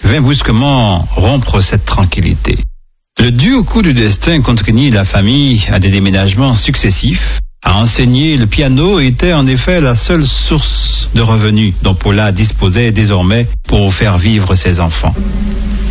vint brusquement rompre cette tranquillité. Le dur coup du destin contraignit la famille à des déménagements successifs. À enseigner le piano était en effet la seule source de revenus dont Paula disposait désormais pour faire vivre ses enfants.